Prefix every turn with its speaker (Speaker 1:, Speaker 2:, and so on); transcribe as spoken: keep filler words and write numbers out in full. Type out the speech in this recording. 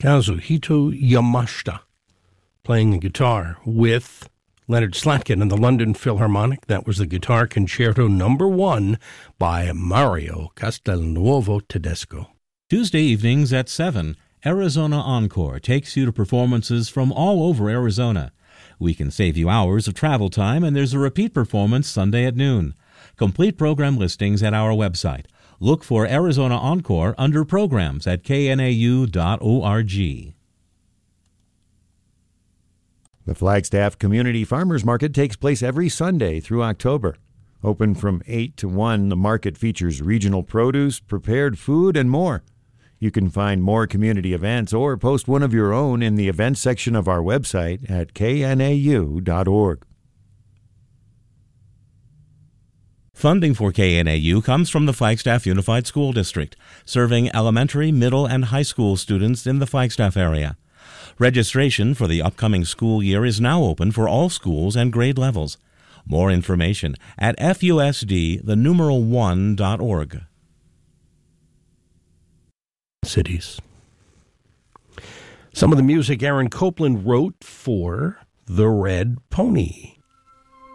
Speaker 1: Kazuhito Yamashita playing the guitar with Leonard Slatkin and the London Philharmonic. That was the Guitar Concerto Number One by Mario Castelnuovo Tedesco.
Speaker 2: Tuesday evenings at seven, Arizona Encore takes you to performances from all over Arizona. We can save you hours of travel time, and there's a repeat performance Sunday at noon. Complete program listings at our website. Look for Arizona Encore under Programs at K N A U dot org.
Speaker 3: The Flagstaff Community Farmers Market takes place every Sunday through October. Open from eight to one, the market features regional produce, prepared food, and more. You can find more community events or post one of your own in the events section of our website at K N A U dot org.
Speaker 2: Funding for K N A U comes from the Flagstaff Unified School District, serving elementary, middle, and high school students in the Flagstaff area. Registration for the upcoming school year is now open for all schools and grade levels. More information at F U S D, the numeral one dot org.
Speaker 1: Cities. Some of the music Aaron Copland wrote for The Red Pony.